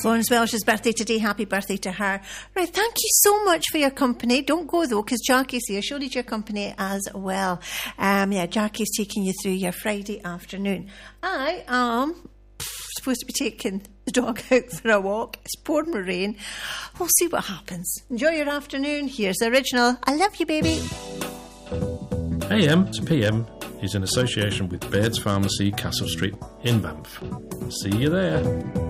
Florence Welsh's birthday today. Happy birthday to her. Right, thank you so much for your company. Don't go though, because Jackie's here. She'll need your company as well. Jackie's taking you through your Friday afternoon. I am supposed to be taking the dog out for a walk. It's pouring with rain. We'll see what happens. Enjoy your afternoon. Here's the original. I love you, baby. AM to PM is in association with Baird's Pharmacy, Castle Street in Banff. See you there.